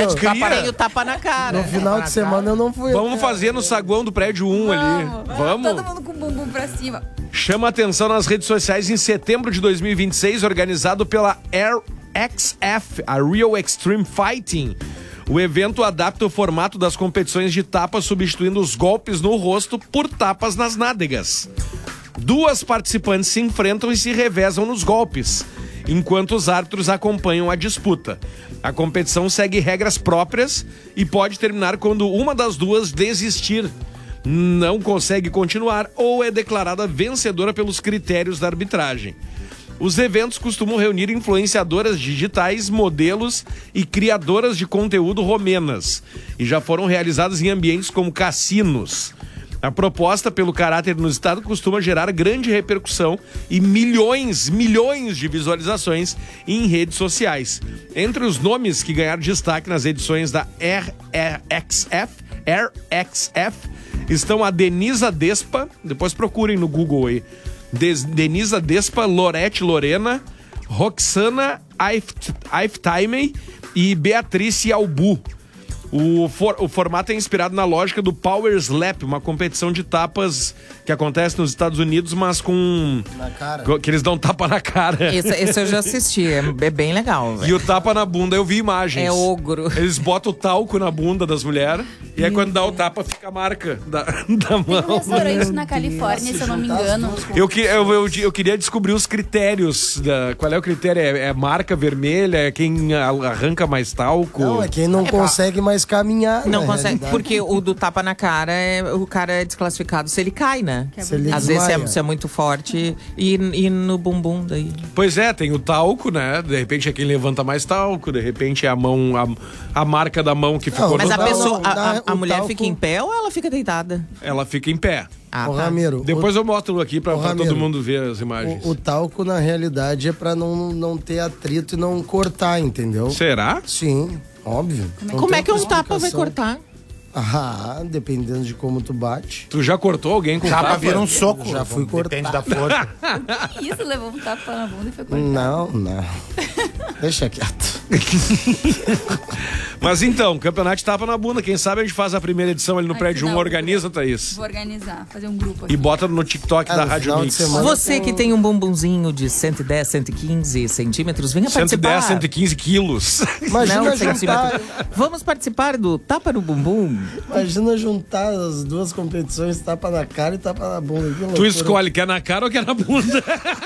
dia de Cria. tapa, tem o tapa na cara. No final de semana eu não fui. Vamos fazer no saguão do prédio 1 ali. Vamos. Todo mundo com o bumbum pra cima. Chama atenção nas redes sociais em setembro de 2026, organizado pela RXF, a Real Extreme Fighting. O evento adapta o formato das competições de tapas, substituindo os golpes no rosto por tapas nas nádegas. Duas participantes se enfrentam e se revezam nos golpes, enquanto os árbitros acompanham a disputa. A competição segue regras próprias e pode terminar quando uma das duas desistir, não consegue continuar ou é declarada vencedora pelos critérios da arbitragem. Os eventos costumam reunir influenciadoras digitais, modelos e criadoras de conteúdo romenas e já foram realizados em ambientes como cassinos. A proposta, pelo caráter inusitado, costuma gerar grande repercussão e milhões de visualizações em redes sociais. Entre os nomes que ganharam destaque nas edições da RXF estão a Denisa Despa, depois procurem no Google aí, Denisa Despa, Lorete Lorena, Roxana Aiftaimei e Beatrice Albu. O formato é inspirado na lógica do Power Slap, uma competição de tapas que acontece nos Estados Unidos, mas com... Na cara. Que eles dão tapa na cara. Esse eu já assisti, é bem legal, velho. E o tapa na bunda, eu vi imagens. É ogro. Eles botam o talco na bunda das mulheres e aí quando dá o tapa fica a marca da mão. Tem um restaurante na Califórnia, se eu não me engano. Eu queria descobrir os critérios. Qual é o critério? É marca vermelha? É quem arranca mais talco? Não, é quem não consegue mais caminhar. Não na consegue, realidade. porque o do tapa na cara, o cara é desclassificado se ele cai, né? Se ele Às vezes desmaia. se é muito forte e no bumbum daí. Pois é, tem o talco, né? De repente é quem levanta mais talco, de repente é a mão, a marca da mão que ficou Mas no a talco. pessoa, a o mulher talco- fica em pé ou ela fica deitada? Ela fica em pé. Ah, Ô, tá. Ramiro, Depois eu mostro aqui pra Ramiro, todo mundo ver as imagens. o talco, na realidade, é pra não ter atrito e não cortar, entendeu? Será? Sim, óbvio. Não Como tem é que um outra tapa vai explicação. cortar? Ah, dependendo de como tu bate. Tu já cortou alguém com Tapa tapa? vira um soco. Já fui Depende cortado. da força. Que isso? Levou um tapa na bunda e foi cortado. Não. Deixa quieto. Mas então, campeonato de tapa na bunda. Quem sabe a gente faz a primeira edição ali no Ai, prédio 1. não. Organiza, Thaís. Vou organizar, fazer um grupo aqui. E bota no TikTok da no Rádio final de Mix. semana- Você que tem um bumbumzinho de 110, 115 centímetros, venha 110, participar. 115 quilos. Imagina Não, juntar, centímetros. Vamos participar do Tapa no Bumbum. imagina juntar as duas competições, tapa na cara e tapa na bunda. Que Tu loucura. escolhe, quer na cara ou quer na bunda?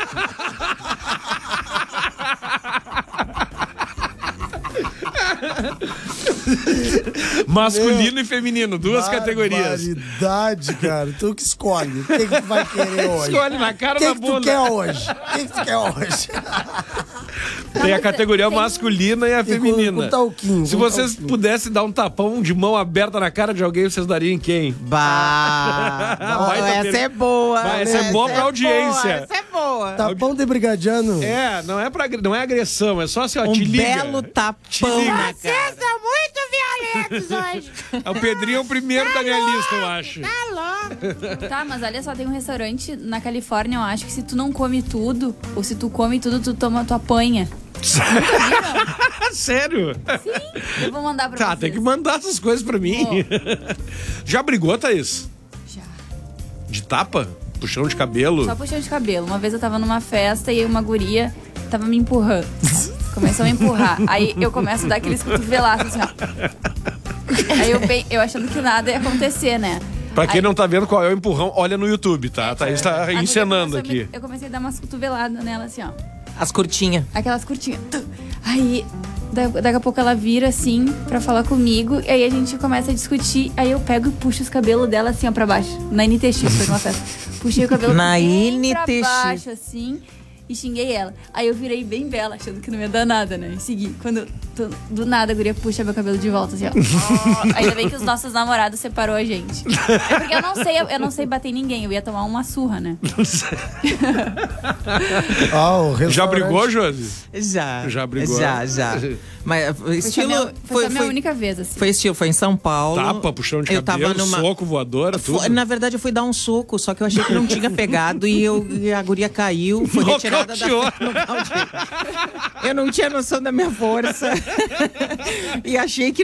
Masculino e feminino, duas categorias. Barbaridade, cara. Tu que escolhe. O que tu vai querer hoje? Escolhe na cara O ou que, na que tu bunda? quer hoje? O que tu quer hoje? Tem a categoria tem- masculina e a feminina. com talquinho, Se com vocês talquinho. pudessem dar um tapão de mão aberta na cara de alguém, vocês dariam em quem? Bah! Baita essa per- é boa. Vai, essa é boa pra audiência. Essa é boa. Tapão de brigadiano. É, não é agressão, é só assim, ó, Um te liga. belo tapão liga. na cara. São muito violentos hoje. O Pedrinho é o primeiro da minha lista, eu acho. Tá louco. Tá, mas olha só, tem um restaurante na Califórnia, eu acho que se tu não come tudo, ou se tu come tudo, tu apanha. Sério? Sim, eu vou mandar pra Tá, vocês. tem que mandar essas coisas pra mim. Já brigou, Thaís? Já. De tapa? Puxão de cabelo? Só puxão de cabelo. Uma vez eu tava numa festa e uma guria tava me empurrando. Começou a me empurrar. Aí eu começo a dar aqueles cotovelaços assim, ó. Aí eu achando que nada ia acontecer, né? Pra quem Aí- não tá vendo qual é o empurrão, olha no YouTube, tá? A Thaís tá a guria encenando começou a aqui. Eu comecei a dar umas cotoveladas nela assim, ó. As curtinhas. Aquelas curtinhas. Aí, daqui a pouco ela vira assim pra falar comigo. E aí a gente começa a discutir. Aí eu pego e puxo os cabelos dela assim, ó, pra baixo. Na NTX, foi uma festa. Puxei o cabelo Na bem pra NTX. baixo, assim. E xinguei ela. Aí eu virei bem bela, achando que não ia dar nada, né? E segui. Quando do nada a guria puxa meu cabelo de volta, assim, ó. Ainda bem que os nossos namorados separou a gente. É porque eu não sei bater em ninguém. Eu ia tomar uma surra, né? Ó, o Já restaurante- brigou, Josi? Já. Já brigou? Já. Mas estilo... Foi só a minha única vez, assim. Foi estilo, foi em São Paulo. Tapa, puxão de Eu cabelo, tava numa... soco, voadora, tudo. Na verdade, eu fui dar um soco, só que eu achei que não tinha pegado e a guria caiu, foi retirada da... Nocauteou. Eu não tinha noção da minha força. E achei que